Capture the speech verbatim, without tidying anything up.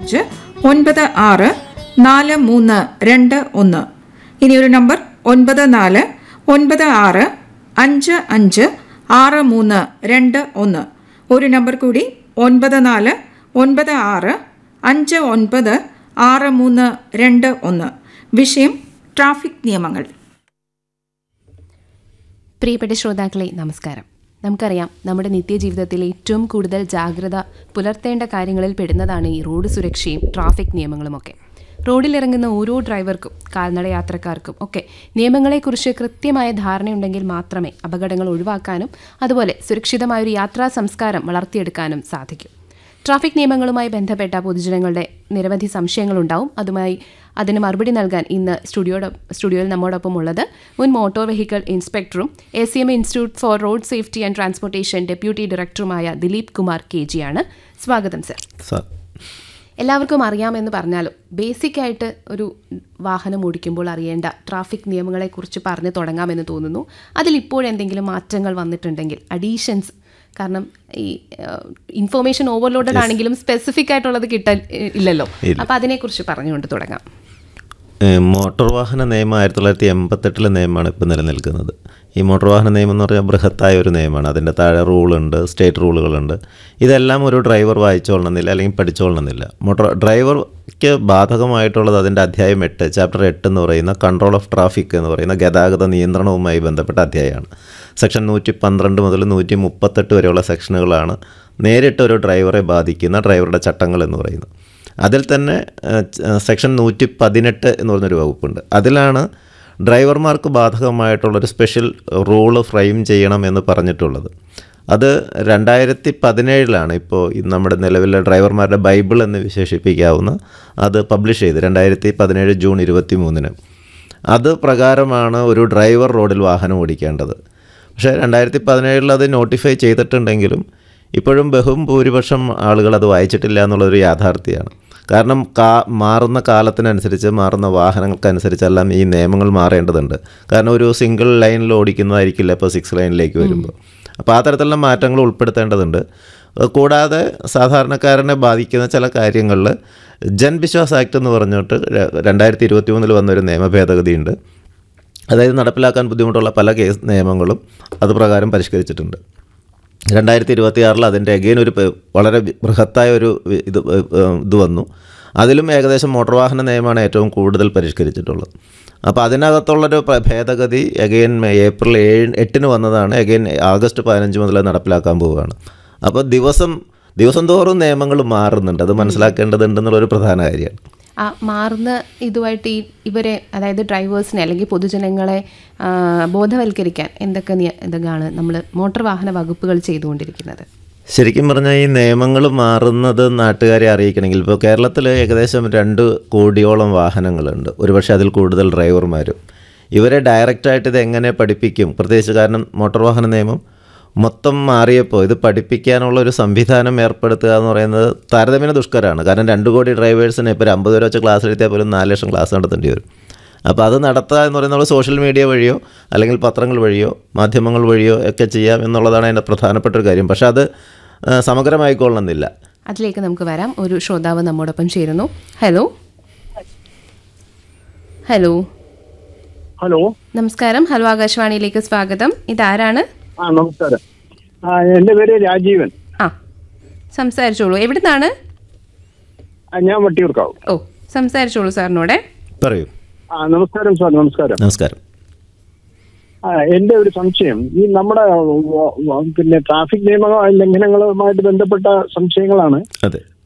അഞ്ച് ഒൻപത് ആറ് നാല് മൂന്ന് രണ്ട് ഒന്ന്. ഇനിയൊരു നമ്പർ ഒൻപത് നാല് ഒൻപത് ആറ് അഞ്ച് അഞ്ച് ആറ് മൂന്ന് രണ്ട് ഒന്ന്. ഒരു നമ്പർ കൂടി ഒൻപത് നാല് ഒൻപത് ആറ് അഞ്ച് ഒൻപത് ആറ് മൂന്ന് രണ്ട് ഒന്ന്. വിഷയം ട്രാഫിക് നിയമങ്ങൾ. പ്രിയപ്പെട്ട ശ്രോതാക്കളെ നമസ്കാരം. നമുക്കറിയാം, നമ്മുടെ നിത്യജീവിതത്തിൽ ഏറ്റവും കൂടുതൽ ജാഗ്രത പുലർത്തേണ്ട കാര്യങ്ങളിൽ പെടുന്നതാണ് ഈ റോഡ് സുരക്ഷയും ട്രാഫിക് നിയമങ്ങളുമൊക്കെ. റോഡിലിറങ്ങുന്ന ഓരോ ഡ്രൈവർക്കും കാൽനട യാത്രക്കാർക്കും ഒക്കെ നിയമങ്ങളെക്കുറിച്ച് കൃത്യമായ ധാരണയുണ്ടെങ്കിൽ മാത്രമേ അപകടങ്ങൾ ഒഴിവാക്കാനും അതുപോലെ സുരക്ഷിതമായൊരു യാത്രാ സംസ്കാരം വളർത്തിയെടുക്കാനും സാധിക്കും. ട്രാഫിക് നിയമങ്ങളുമായി ബന്ധപ്പെട്ട പൊതുജനങ്ങളുടെ നിരവധി സംശയങ്ങളുണ്ടാവും. അതുമായി അതിന് മറുപടി നൽകാൻ ഇന്ന് സ്റ്റുഡിയോയുടെ സ്റ്റുഡിയോയിൽ നമ്മോടൊപ്പം ഉള്ളത് മുൻ motor vehicle ഇൻസ്പെക്ടറും A C M institute four road safety and transportation deputy ഡയറക്ടറുമായ ദിലീപ് കുമാർ കെ ജി ആണ്. സ്വാഗതം സർ. എല്ലാവർക്കും അറിയാമെന്ന് പറഞ്ഞാലും ബേസിക്കായിട്ട് ഒരു വാഹനം ഓടിക്കുമ്പോൾ അറിയേണ്ട ട്രാഫിക് നിയമങ്ങളെക്കുറിച്ച് പറഞ്ഞു തുടങ്ങാമെന്ന് തോന്നുന്നു. അതിലിപ്പോഴെന്തെങ്കിലും മാറ്റങ്ങൾ വന്നിട്ടുണ്ടെങ്കിൽ അഡീഷൻസ്, കാരണം ഈ ഇൻഫോർമേഷൻ ഓവർലോഡഡ് ആണെങ്കിലും സ്പെസിഫിക് ആയിട്ടുള്ളത് കിട്ടാൻ ഇല്ലല്ലോ. അപ്പം അതിനെക്കുറിച്ച് പറഞ്ഞുകൊണ്ട് തുടങ്ങാം. മോട്ടോർ വാഹന നിയമം ആയിരത്തി തൊള്ളായിരത്തി എൺപത്തെട്ടിലെ നിയമമാണ് ഇപ്പോൾ നിലനിൽക്കുന്നത്. ഈ മോട്ടോർ വാഹന നിയമം എന്ന് പറഞ്ഞാൽ ബൃഹത്തായ ഒരു നിയമമാണ്. അതിൻ്റെ താഴെ റൂളുണ്ട്, സ്റ്റേറ്റ് റൂളുകളുണ്ട്. ഇതെല്ലാം ഒരു ഡ്രൈവർ വായിച്ചോളണമെന്നില്ല, അല്ലെങ്കിൽ പഠിച്ചോളണമെന്നില്ല. മോട്ടോർ ഡ്രൈവർക്ക് ബാധകമായിട്ടുള്ളത് അതിൻ്റെ അധ്യായം എട്ട്, ചാപ്റ്റർ എട്ട് എന്ന് പറയുന്ന കൺട്രോൾ ഓഫ് ട്രാഫിക് എന്ന് പറയുന്ന ഗതാഗത നിയന്ത്രണവുമായി ബന്ധപ്പെട്ട അധ്യായമാണ്. സെക്ഷൻ നൂറ്റി പന്ത്രണ്ട് മുതൽ നൂറ്റി മുപ്പത്തെട്ട് വരെയുള്ള സെക്ഷനുകളാണ് നേരിട്ട് ഒരു ഡ്രൈവറെ ബാധിക്കുന്ന ഡ്രൈവറുടെ ചട്ടങ്ങൾ എന്ന് പറയുന്നത്. അതിൽ തന്നെ സെക്ഷൻ നൂറ്റി പതിനെട്ട് എന്ന് പറഞ്ഞൊരു വകുപ്പുണ്ട്. അതിലാണ് ഡ്രൈവർമാർക്ക് ബാധകമായിട്ടുള്ളൊരു സ്പെഷ്യൽ റൂള് ഫ്രെയിം ചെയ്യണം എന്ന് പറഞ്ഞിട്ടുള്ളത്. അത് രണ്ടായിരത്തി പതിനേഴിലാണ് ഇപ്പോൾ നമ്മുടെ നിലവിലെ ഡ്രൈവർമാരുടെ ബൈബിൾ എന്ന് വിശേഷിപ്പിക്കാവുന്ന അത് പബ്ലിഷ് ചെയ്ത് രണ്ടായിരത്തി പതിനേഴ് ജൂൺ ഇരുപത്തി മൂന്നിന്. അത് പ്രകാരമാണ് ഒരു ഡ്രൈവർ റോഡിൽ വാഹനം ഓടിക്കേണ്ടത്. പക്ഷേ രണ്ടായിരത്തി പതിനേഴിൽ അത് നോട്ടിഫൈ ചെയ്തിട്ടുണ്ടെങ്കിലും ഇപ്പോഴും ബഹുഭൂരിപക്ഷം ആളുകൾ അത് വായിച്ചിട്ടില്ല എന്നുള്ളൊരു യാഥാർത്ഥ്യമാണ്. കാരണം കാ മാറുന്ന കാലത്തിനനുസരിച്ച്, മാറുന്ന വാഹനങ്ങൾക്കനുസരിച്ചെല്ലാം ഈ നിയമങ്ങൾ മാറേണ്ടതുണ്ട്. കാരണം ഒരു സിംഗിൾ ലൈനിൽ ഓടിക്കുന്നതായിരിക്കില്ല ഇപ്പോൾ സിക്സ് ലൈനിലേക്ക് വരുമ്പോൾ. അപ്പോൾ ആ തരത്തിലുള്ള മാറ്റങ്ങൾ ഉൾപ്പെടുത്തേണ്ടതുണ്ട്. കൂടാതെ സാധാരണക്കാരനെ ബാധിക്കുന്ന ചില കാര്യങ്ങളിൽ ജൻവിശ്വാസ് ആക്ട് എന്ന് പറഞ്ഞിട്ട് രണ്ടായിരത്തി ഇരുപത്തി മൂന്നിൽ വന്നൊരു നിയമ ഭേദഗതിയുണ്ട്. അതായത് നടപ്പിലാക്കാൻ ബുദ്ധിമുട്ടുള്ള പല കേസ് നിയമങ്ങളും അത് പ്രകാരം പരിഷ്കരിച്ചിട്ടുണ്ട്. രണ്ടായിരത്തി ഇരുപത്തി ആറിൽ അതിൻ്റെ അഗെയിൻ ഒരു വളരെ ബൃഹത്തായ ഒരു ഇത് ഇത് വന്നു. അതിലും ഏകദേശം മോട്ടോർ വാഹന നിയമമാണ് ഏറ്റവും കൂടുതൽ പരിഷ്കരിച്ചിട്ടുള്ളത്. അപ്പോൾ അതിനകത്തുള്ളൊരു ഭേദഗതി അഗെയിൻ ഏപ്രിൽ ഏഴ് എട്ടിന് വന്നതാണ്. അഗെയിൻ ആഗസ്റ്റ് പതിനഞ്ച് മുതൽ നടപ്പിലാക്കാൻ പോവുകയാണ്. അപ്പോൾ ദിവസം ദിവസം തോറും നിയമങ്ങൾ മാറുന്നുണ്ട്. അത് മനസ്സിലാക്കേണ്ടതുണ്ടെന്നുള്ളൊരു പ്രധാന കാര്യമാണ്. ആ മാറുന്ന ഇതുമായിട്ട് ഈ ഇവരെ, അതായത് ഡ്രൈവേഴ്സിനെ അല്ലെങ്കിൽ പൊതുജനങ്ങളെ ബോധവൽക്കരിക്കാൻ എന്തൊക്കെ എന്തൊക്കെയാണ് നമ്മൾ മോട്ടോർ വാഹന വകുപ്പുകൾ ചെയ്തുകൊണ്ടിരിക്കുന്നത്? ശരിക്കും പറഞ്ഞാൽ ഈ നിയമങ്ങൾ മാറുന്നത് നാട്ടുകാരെ അറിയിക്കണമെങ്കിൽ ഇപ്പോൾ കേരളത്തിൽ ഏകദേശം രണ്ട് കോടിയോളം വാഹനങ്ങളുണ്ട്, ഒരുപക്ഷെ അതിൽ കൂടുതൽ ഡ്രൈവർമാരും. ഇവരെ ഡയറക്റ്റായിട്ട് ഇത് എങ്ങനെ പഠിപ്പിക്കും? പ്രത്യേകിച്ച് കാരണം മോട്ടോർ വാഹന നിയമം മൊത്തം മാറിയപ്പോൾ ഇത് പഠിപ്പിക്കാനുള്ള ഒരു സംവിധാനം ഏർപ്പെടുത്തുക എന്ന് പറയുന്നത് താരതമ്യേന ദുഷ്കരമാണ്. കാരണം രണ്ട് കോടി ഡ്രൈവേഴ്സിന് ഇപ്പോൾ ഒരു അമ്പത് പേരെ വെച്ച് ക്ലാസ് എടുത്തിയാൽ പോലും നാല് ലക്ഷം ക്ലാസ് നടത്തേണ്ടി വരും. അപ്പോൾ അത് നടത്തുക എന്ന് പറയുന്നത് നമ്മൾ സോഷ്യൽ മീഡിയ വഴിയോ അല്ലെങ്കിൽ പത്രങ്ങൾ വഴിയോ മാധ്യമങ്ങൾ വഴിയോ ഒക്കെ ചെയ്യാം എന്നുള്ളതാണ് അതിൻ്റെ പ്രധാനപ്പെട്ട ഒരു കാര്യം. പക്ഷേ അത് സമഗ്രമായിക്കൊള്ളണമെന്നില്ല. അതിലേക്ക് നമുക്ക് വരാം. ഒരു ശ്രോതാവ് നമ്മോടൊപ്പം ചേരുന്നു. ഹലോ ഹലോ ഹലോ നമസ്കാരം. ഹലോ ആകാശവാണിയിലേക്ക് സ്വാഗതം. ഇതാരാണ്? ആ നമസ്കാരം. ആ എൻ്റെ പേര് രാജീവൻ. ആ സംസാരിച്ചോളൂ. എവിടുന്നാണ്? ഞാൻ വട്ടിയൂർക്കാവ്. ഓ സംസാരിച്ചോളൂ സാറിനോടെ. പറയൂ. ആ നമസ്കാരം സാർ. നമസ്കാരം. നമസ്കാരം. ആ എൻ്റെ ഒരു സംശയം, ഈ നമ്മുടെ പിന്നെ ട്രാഫിക് നിയമ ലംഘനങ്ങളുമായിട്ട് ബന്ധപ്പെട്ട സംശയങ്ങളാണ്. അതെ.